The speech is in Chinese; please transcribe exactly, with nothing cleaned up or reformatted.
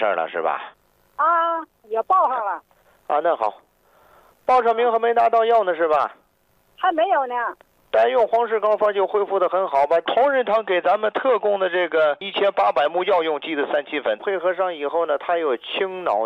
事了是吧？ 啊，也报上了。 啊，那好，报上名还没拿到药呢是吧？ 还没有呢。 单用黄氏膏方就恢复的很好吧？同仁堂给咱们特供的这个一千八百目药用鸡的三七粉，配合上以后呢，它有清脑